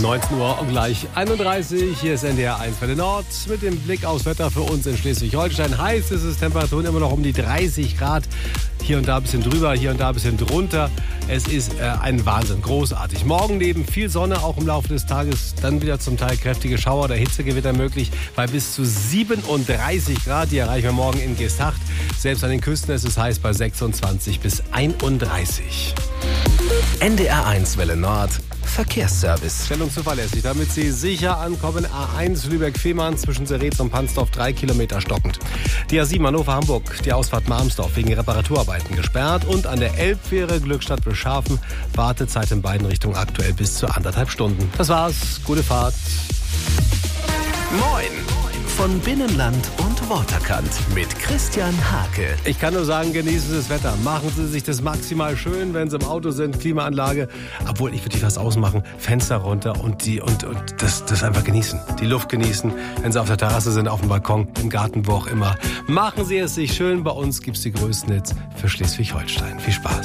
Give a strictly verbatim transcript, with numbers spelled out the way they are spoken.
neunzehn Uhr und gleich einunddreißig. Hier ist N D R eins für den Nord mit dem Blick aufs Wetter für uns in Schleswig-Holstein. Heiß ist es, Temperaturen immer noch um die dreißig Grad. Hier und da ein bisschen drüber, hier und da ein bisschen drunter. Es ist äh, ein Wahnsinn, großartig. Morgen neben viel Sonne, auch im Laufe des Tages dann wieder zum Teil kräftige Schauer oder Hitzegewitter möglich. Bei bis zu siebenunddreißig Grad, die erreichen wir morgen in Geesthacht. Selbst an den Küsten ist es heiß bei sechsundzwanzig bis einunddreißig. N D R eins Welle Nord Verkehrsservice. Stellung zuverlässig, damit Sie sicher ankommen. A eins Lübeck-Fehmarn zwischen Seretz und Pansdorf drei Kilometer stockend. Die A sieben Hannover-Hamburg, die Ausfahrt Marmsdorf wegen Reparaturarbeiten gesperrt. Und an der Elbfähre Glückstadt-Beschafen Wartezeit in beiden Richtungen aktuell bis zu anderthalb Stunden. Das war's, gute Fahrt. Moin von Binnenland und Waterkant mit Christian Hake. Ich kann nur sagen, genießen Sie das Wetter. Machen Sie sich das maximal schön, wenn Sie im Auto sind, Klimaanlage. Obwohl, ich würde die fast ausmachen, Fenster runter und die und, und das, das einfach genießen. Die Luft genießen, wenn Sie auf der Terrasse sind, auf dem Balkon, im Garten, wo auch immer. Machen Sie es sich schön. Bei uns gibt's die größten Hits für Schleswig-Holstein. Viel Spaß.